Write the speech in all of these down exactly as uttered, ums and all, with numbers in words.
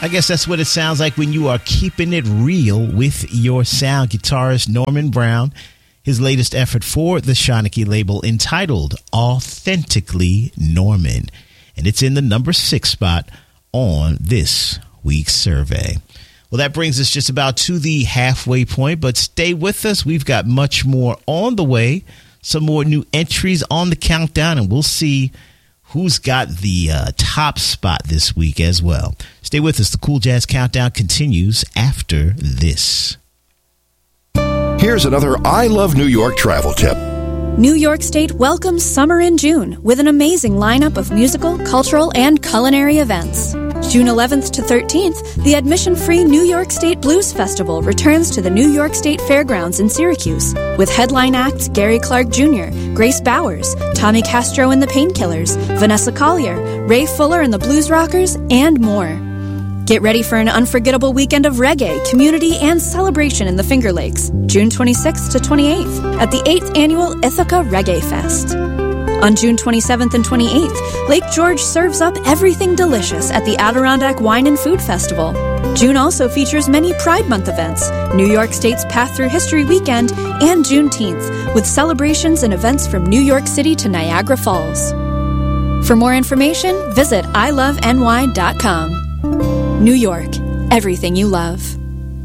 I guess that's what it sounds like when you are keeping it real with your sound. Guitarist Norman Brown, his latest effort for the Shanachie label entitled Authentically Norman. And it's in the number six spot on this week's survey. Well, that brings us just about to the halfway point, but stay with us. We've got much more on the way, some more new entries on the countdown, and we'll see who's got the uh, top spot this week as well. Stay with us. The Cool Jazz Countdown continues after this. Here's another I Love New York travel tip. New York State welcomes summer in June with an amazing lineup of musical, cultural, and culinary events. June eleventh to thirteenth, the admission-free New York State Blues Festival returns to the New York State Fairgrounds in Syracuse with headline acts Gary Clark Junior, Grace Bowers, Tommy Castro and the Painkillers, Vanessa Collier, Ray Fuller and the Blues Rockers, and more. Get ready for an unforgettable weekend of reggae, community, and celebration in the Finger Lakes, June twenty-sixth to twenty-eighth, at the eighth Annual Ithaca Reggae Fest. On June twenty-seventh and twenty-eighth, Lake George serves up everything delicious at the Adirondack Wine and Food Festival. June also features many Pride Month events, New York State's Path Through History Weekend, and Juneteenth, with celebrations and events from New York City to Niagara Falls. For more information, visit I love N Y dot com. New York, everything you love.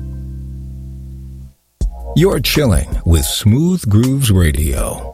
You're chilling with Smooth Grooves Radio.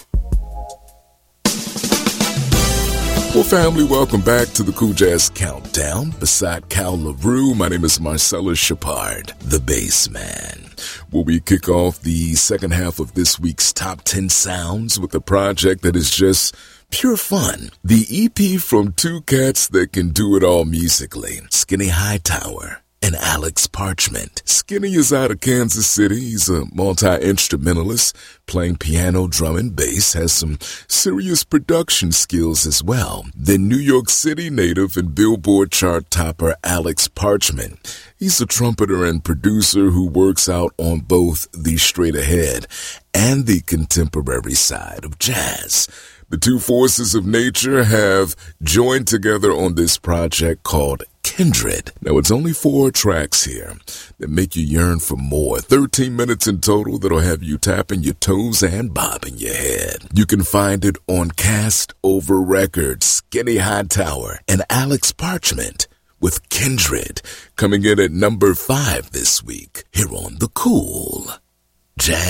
Well, family, welcome back to the Cool Jazz Countdown. Beside Cal LaRue, my name is Marcellus Shepard, the bass man. Where we kick off the second half of this week's Top ten Sounds with a project that is just pure fun. The E P from two cats that can do it all musically, Skinny Hightower and Alex Parchment. Skinny is out of Kansas City. He's a multi-instrumentalist, playing piano, drum, and bass, has some serious production skills as well. Then New York City native and Billboard chart topper Alex Parchment. He's a trumpeter and producer who works out on both the straight ahead and the contemporary side of jazz. The two forces of nature have joined together on this project called Kindred. Now, it's only four tracks here that make you yearn for more. thirteen minutes in total that'll have you tapping your toes and bobbing your head. You can find it on Cast Over Records, Skinny Hightower and Alex Parchment with Kindred, coming in at number five this week here on the Cool Jazz